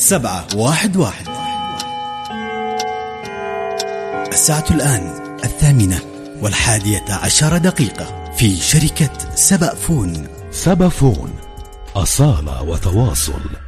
711. الساعة الآن 8:11 في شركة سبأ فون. سبأ فون، أصالة وتواصل.